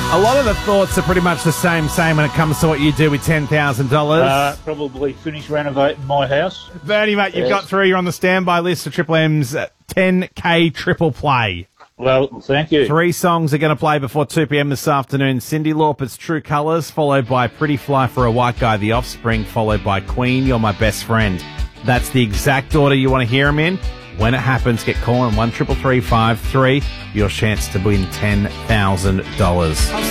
A lot of the thoughts are pretty much the same when it comes to what you do with $10,000. Probably finish renovating my house. Bernie, mate, you've got through. You're on the standby list for Triple M's 10K triple play. Well, thank you. 3 songs are going to play before 2 p.m. this afternoon. Cyndi Lauper's True Colours, followed by Pretty Fly for a White Guy, The Offspring, followed by Queen, You're My Best Friend. That's the exact order you want to hear them in. When it happens, get calling 1-333-53. Your chance to win $10,000.